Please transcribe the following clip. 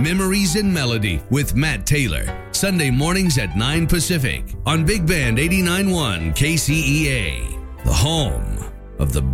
Memories in Melody with Matt Taylor. Sunday mornings at 9 Pacific on Big Band 89.1 KCEA, the home of the